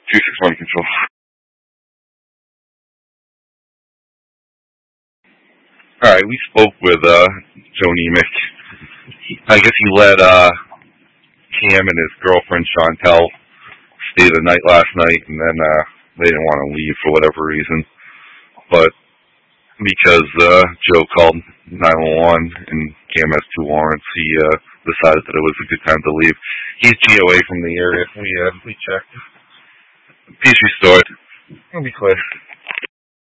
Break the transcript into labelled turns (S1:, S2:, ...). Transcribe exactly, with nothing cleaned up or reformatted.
S1: two six one control. Alright, we spoke with uh, Joe Nemec. I guess he let uh, Cam and his girlfriend Chantel stay the night last night, and then uh, they didn't want to leave for whatever reason. But because uh, Joe called nine one one and Cam has two warrants, he uh, decided that it was a good time to leave. He's G O A from the area. We uh, we checked. Peace restored. It'll be clear.